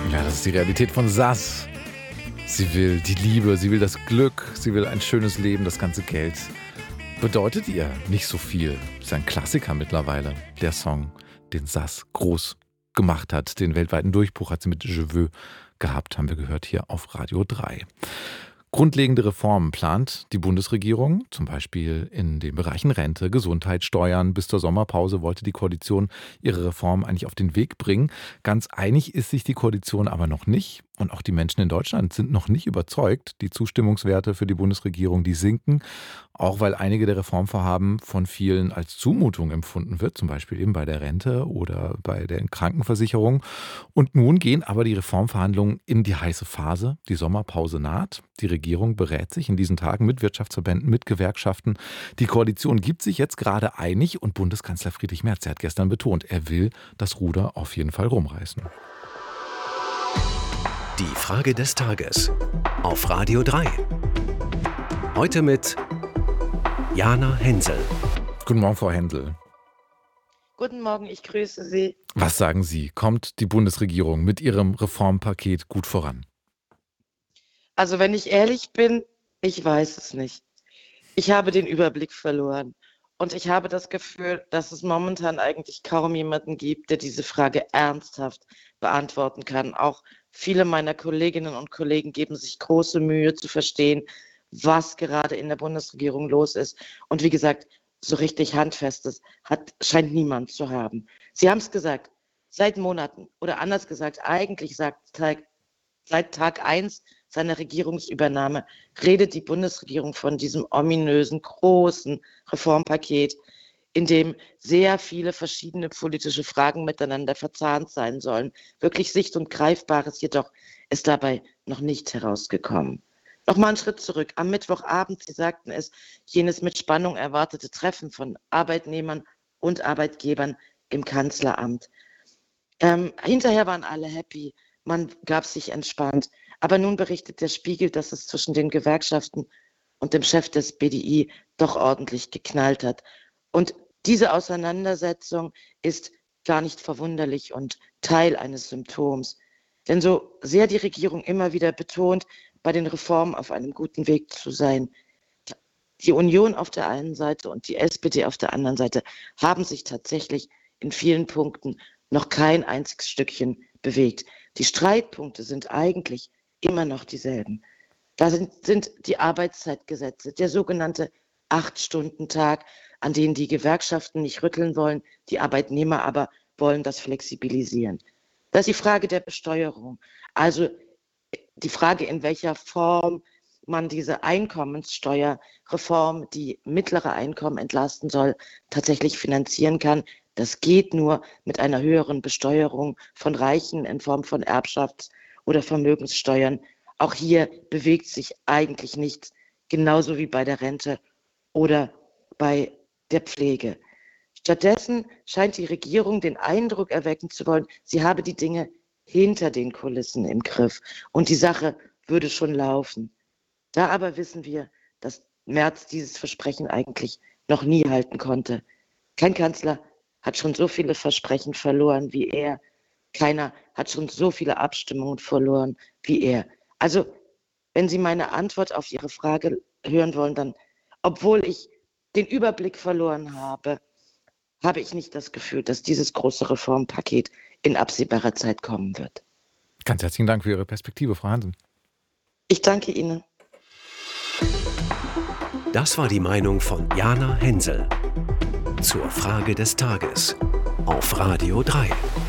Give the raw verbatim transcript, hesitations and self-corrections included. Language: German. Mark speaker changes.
Speaker 1: Ja, das ist die Realität von Sass. Sie will die Liebe, sie will das Glück, sie will ein schönes Leben, das ganze Geld. Bedeutet ihr nicht so viel. Ist ein Klassiker mittlerweile, der Song, den Sass groß gemacht hat. Den weltweiten Durchbruch hat sie mit Je veux gehabt, haben wir gehört hier auf Radio drei. Grundlegende Reformen plant die Bundesregierung, zum Beispiel in den Bereichen Rente, Gesundheit, Steuern. Bis zur Sommerpause wollte die Koalition ihre Reformen eigentlich auf den Weg bringen. Ganz einig ist sich die Koalition aber noch nicht. Und auch die Menschen in Deutschland sind noch nicht überzeugt. Die Zustimmungswerte für die Bundesregierung, die sinken. Auch weil einige der Reformvorhaben von vielen als Zumutung empfunden wird, zum Beispiel eben bei der Rente oder bei der Krankenversicherung. Und nun gehen aber die Reformverhandlungen in die heiße Phase. Die Sommerpause naht. Die Regierung berät sich in diesen Tagen mit Wirtschaftsverbänden, mit Gewerkschaften. Die Koalition gibt sich jetzt gerade einig und Bundeskanzler Friedrich Merz hat gestern betont, er will das Ruder auf jeden Fall rumreißen.
Speaker 2: Die Frage des Tages auf Radio drei. Heute mit Jana Hensel.
Speaker 1: Guten Morgen, Frau Hensel.
Speaker 3: Guten Morgen, ich grüße Sie.
Speaker 1: Was sagen Sie? Kommt die Bundesregierung mit ihrem Reformpaket gut voran?
Speaker 3: Also wenn ich ehrlich bin, ich weiß es nicht. Ich habe den Überblick verloren. Und ich habe das Gefühl, dass es momentan eigentlich kaum jemanden gibt, der diese Frage ernsthaft beantworten kann. Auch viele meiner Kolleginnen und Kollegen geben sich große Mühe zu verstehen, was gerade in der Bundesregierung los ist. Und wie gesagt, so richtig Handfestes hat, scheint niemand zu haben. Sie haben es gesagt, seit Monaten oder anders gesagt, eigentlich sagt Tag, seit Tag eins seiner Regierungsübernahme redet die Bundesregierung von diesem ominösen, großen Reformpaket, in dem sehr viele verschiedene politische Fragen miteinander verzahnt sein sollen. Wirklich Sicht- und Greifbares jedoch ist dabei noch nicht herausgekommen. Nochmal einen Schritt zurück. Am Mittwochabend, Sie sagten es, jenes mit Spannung erwartete Treffen von Arbeitnehmern und Arbeitgebern im Kanzleramt. Ähm, hinterher waren alle happy, man gab sich entspannt. Aber nun berichtet der Spiegel, dass es zwischen den Gewerkschaften und dem Chef des B D I doch ordentlich geknallt hat. Und diese Auseinandersetzung ist gar nicht verwunderlich und Teil eines Symptoms. Denn so sehr die Regierung immer wieder betont, bei den Reformen auf einem guten Weg zu sein, die Union auf der einen Seite und die S P D auf der anderen Seite haben sich tatsächlich in vielen Punkten noch kein einziges Stückchen bewegt. Die Streitpunkte sind eigentlich immer noch dieselben. Da sind, sind die Arbeitszeitgesetze, der sogenannte Acht-Stunden-Tag, an denen die Gewerkschaften nicht rütteln wollen, die Arbeitnehmer aber wollen das flexibilisieren. Das ist die Frage der Besteuerung, also die Frage, in welcher Form man diese Einkommenssteuerreform, die mittlere Einkommen entlasten soll, tatsächlich finanzieren kann. Das geht nur mit einer höheren Besteuerung von Reichen in Form von Erbschafts- oder Vermögenssteuern. Auch hier bewegt sich eigentlich nichts, genauso wie bei der Rente oder bei der Pflege. Stattdessen scheint die Regierung den Eindruck erwecken zu wollen, sie habe die Dinge hinter den Kulissen im Griff und die Sache würde schon laufen. Da aber wissen wir, dass Merz dieses Versprechen eigentlich noch nie halten konnte. Kein Kanzler hat schon so viele Versprechen verloren wie er. Keiner hat schon so viele Abstimmungen verloren wie er. Also, wenn Sie meine Antwort auf Ihre Frage hören wollen, dann, obwohl ich den Überblick verloren habe, habe ich nicht das Gefühl, dass dieses große Reformpaket in absehbarer Zeit kommen wird.
Speaker 1: Ganz herzlichen Dank für Ihre Perspektive, Frau Hansen.
Speaker 3: Ich danke Ihnen.
Speaker 2: Das war die Meinung von Jana Hensel zur Frage des Tages auf Radio drei.